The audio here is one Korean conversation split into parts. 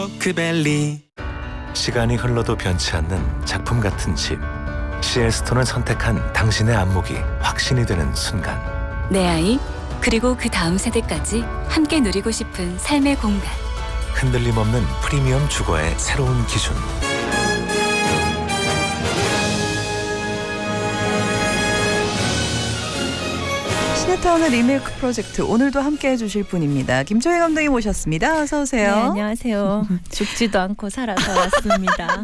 오크밸리. 시간이 흘러도 변치 않는 작품 같은 집. CL스톤을 선택한 당신의 안목이 확신이 되는 순간. 내 아이, 그리고 그 다음 세대까지 함께 누리고 싶은 삶의 공간. 흔들림 없는 프리미엄 주거의 새로운 기준. 시네타운의 리메이크 프로젝트, 오늘도 함께 해주실 분입니다. 김초희 감독님 모셨습니다. 어서 오세요. 네, 안녕하세요. 죽지도 않고 살아서 왔습니다.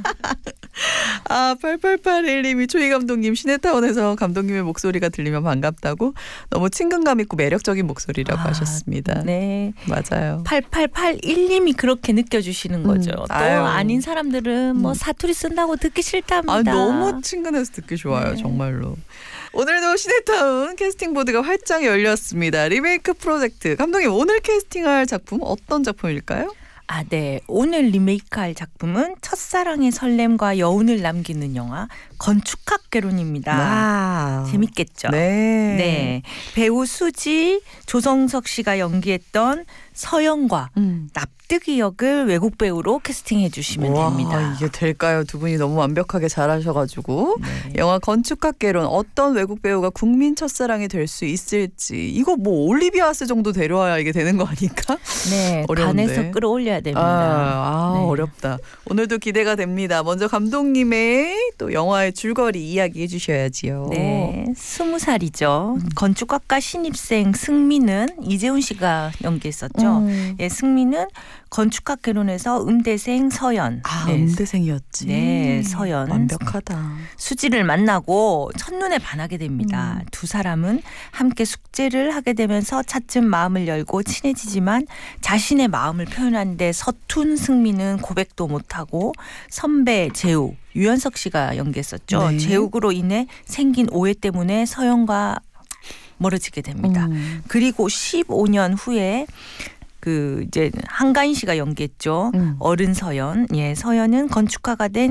8881님이 초희 감독님 시네타운에서 감독님의 목소리가 들리면 반갑다고, 너무 친근감 있고 매력적인 목소리라고 하셨습니다. 네, 맞아요. 8881님이 그렇게 느껴주시는 거죠. 또 아유. 아닌 사람들은 뭐 사투리 쓴다고 듣기 싫답니다. 너무 친근해서 듣기 좋아요. 네. 정말로. 오늘도 시네타운 캐스팅 보드가 활짝 열렸습니다. 리메이크 프로젝트. 감독님, 오늘 캐스팅할 작품 어떤 작품일까요? 네. 오늘 리메이크할 작품은 첫사랑의 설렘과 여운을 남기는 영화 건축학개론입니다. 재밌겠죠? 네. 배우 수지, 조성석 씨가 연기했던 서연과 납득이 역을 외국 배우로 캐스팅해 주시면 됩니다. 이게 될까요? 두 분이 너무 완벽하게 잘하셔가지고. 네. 영화 건축학개론, 어떤 외국 배우가 국민 첫사랑이 될 수 있을지. 이거 뭐 올리비아 스 정도 데려와야 이게 되는 거 아닐까? 네, 어려운데. 반에서 끌어올려야 됩니다. 네. 네. 어렵다. 오늘도 기대가 됩니다. 먼저 감독님의 또 영화의 줄거리 이야기해 주셔야지요. 네, 20살이죠. 건축학과 신입생 승민은 이재훈 씨가 연기했었죠. 예, 승민은 건축학개론에서 음대생 서연. 네. 음대생이었지. 네, 서연. 완벽하다. 수지를 만나고 첫눈에 반하게 됩니다. 두 사람은 함께 숙제를 하게 되면서 차츰 마음을 열고 친해지지만 자신의 마음을 표현하는데 서툰 승민은 고백도 못하고, 선배 재욱, 유연석 씨가 연기했었죠. 네. 재욱으로 인해 생긴 오해 때문에 서연과 멀어지게 됩니다. 그리고 15년 후에 이제 한가인 씨가 연기했죠. 어른 서연. 예, 서연은 건축가가 된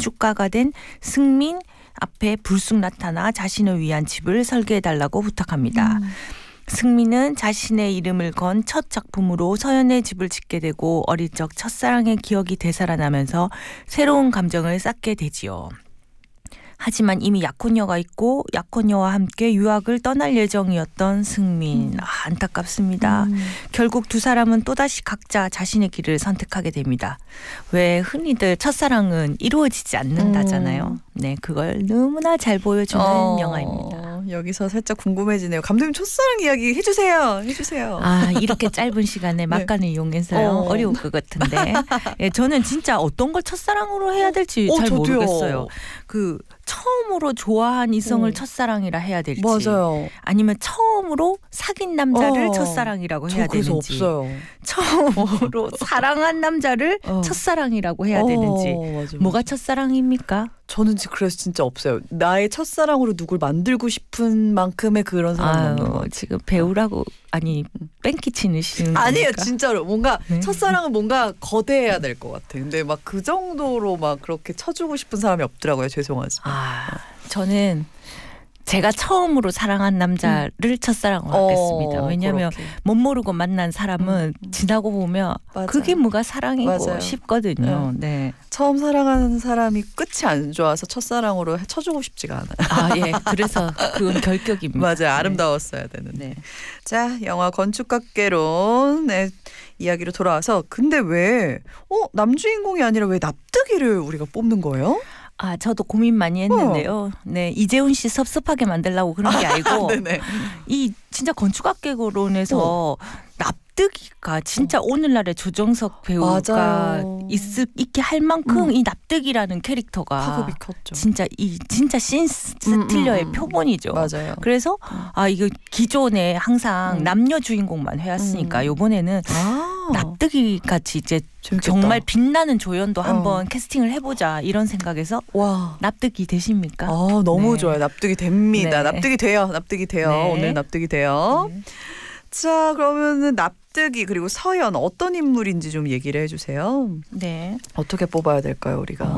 승민 앞에 불쑥 나타나 자신을 위한 집을 설계해달라고 부탁합니다. 승민은 자신의 이름을 건 첫 작품으로 서연의 집을 짓게 되고 어릴 적 첫사랑의 기억이 되살아나면서 새로운 감정을 쌓게 되지요. 하지만 이미 약혼녀가 있고 약혼녀와 함께 유학을 떠날 예정이었던 승민. 안타깝습니다. 결국 두 사람은 또다시 각자 자신의 길을 선택하게 됩니다. 왜 흔히들 첫사랑은 이루어지지 않는다잖아요. 네, 그걸 너무나 잘 보여주는 영화입니다. 여기서 살짝 궁금해지네요. 감독님, 첫사랑 이야기 해주세요. 이렇게 짧은 시간에 막간을 이용해서요. 어려울 것 같은데. 예, 저는 진짜 어떤 걸 첫사랑으로 해야 될지 잘 저도요. 모르겠어요. 처음으로 좋아한 이성을 첫사랑이라 해야 될지, 맞아요. 아니면 처음으로 사귄 남자를 첫사랑이라고 해야 되는지, 없어요. 처음으로 사랑한 남자를 첫사랑이라고 해야 되는지, 맞아. 뭐가 첫사랑입니까? 저는 그래서 진짜 없어요. 나의 첫사랑으로 누굴 만들고 싶은 만큼의 그런 사람은 없는 것 같아요. 지금 배우라고 뺑기 치시는 아니에요, 겁니까? 진짜로. 뭔가 네. 첫사랑은 뭔가 거대해야 될 것 같아. 근데 막 그 정도로 막 그렇게 쳐주고 싶은 사람이 없더라고요. 죄송하지만. 저는 제가 처음으로 사랑한 남자를 첫사랑으로 하겠습니다. 왜냐하면 그렇게. 못 모르고 만난 사람은 지나고 보면 맞아요. 그게 뭐가 사랑이고 맞아요. 싶거든요. 네. 처음 사랑하는 사람이 끝이 안 좋아서 첫사랑으로 쳐주고 싶지가 않아요. 예. 그래서 그건 결격입니다. 맞아요. 아름다웠어야 되는데. 네. 자, 영화 건축학개론의 이야기로 돌아와서, 근데 왜 남주인공이 아니라 왜 납득이를 우리가 뽑는 거예요? 저도 고민 많이 했는데요. 네, 이재훈 씨 섭섭하게 만들려고 그런 게 아니고, 네네. 이 진짜 건축학개론에서 납득이가 진짜 오늘날의 조정석 배우가 맞아요. 있게 할 만큼 이 납득이라는 캐릭터가 파급이 컸죠. 진짜 신스틸러의 표본이죠. 맞아요. 그래서 이거 기존에 항상 남녀 주인공만 해왔으니까 이번에는 납득이 같이 이제 재밌겠다. 정말 빛나는 조연도 한번 캐스팅을 해보자, 이런 생각에서 납득이 되십니까? 너무 네. 좋아요. 납득이 됩니다. 네. 납득이 돼요. 네. 오늘 납득이 돼요. 네. 자, 그러면은 납득이 그리고 서연 어떤 인물인지 좀 얘기를 해주세요. 네. 어떻게 뽑아야 될까요, 우리가?